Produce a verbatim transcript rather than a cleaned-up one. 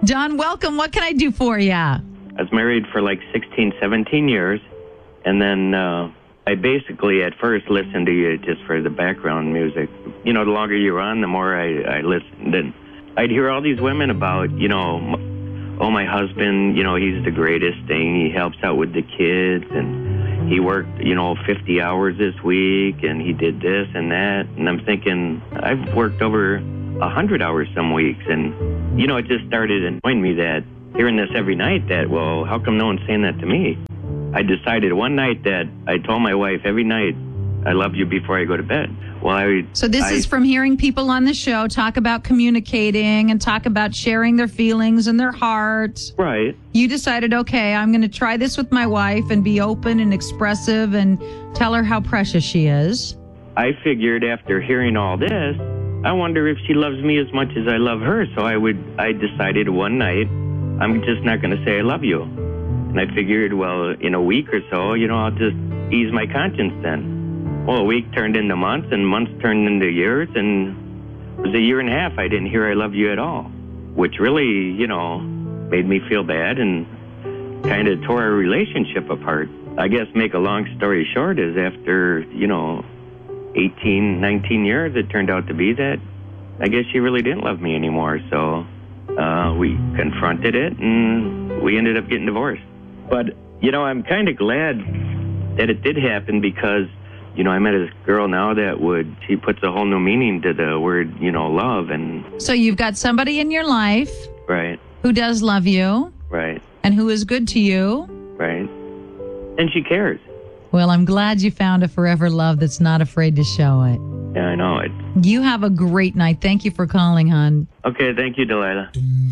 Don, welcome. What can I do for you? I was married for like sixteen, seventeen years, and then uh, I basically at first listened to you just for the background music. You know, the longer you were on, the more I, I listened. And I'd hear all these women about, you know, oh, my husband, you know, he's the greatest thing. He helps out with the kids, and he worked, you know, fifty hours this week, and he did this and that. And I'm thinking, I've worked over one hundred hours some weeks, and, you know, it just started annoying me that hearing this every night that, well, how come no one's saying that to me? I decided one night that I told my wife every night, I love you before I go to bed. Well, I, so this I, is from hearing people on the show talk about communicating and talk about sharing their feelings and their hearts. Right. You decided, okay, I'm going to try this with my wife and be open and expressive and tell her how precious she is. I figured after hearing all this, I wonder if she loves me as much as I love her. So I would, I decided one night, I'm just not going to say I love you. And I figured, well, in a week or so, you know, I'll just ease my conscience then. Well, a week turned into months, and months turned into years, and it was a year and a half I didn't hear I love you at all, which really, you know, made me feel bad and kind of tore our relationship apart. I guess make a long story short is after, you know, eighteen, nineteen years, it turned out to be that I guess she really didn't love me anymore. So uh, we confronted it, and we ended up getting divorced. But, you know, I'm kind of glad that it did happen because, you know, I met this girl now that would, she puts a whole new meaning to the word, you know, love. And so you've got somebody in your life. Right. Who does love you. Right. And who is good to you. Right. And she cares. Well, I'm glad you found a forever love that's not afraid to show it. Yeah, I know it. You have a great night. Thank you for calling, hon. Okay, thank you, Delilah.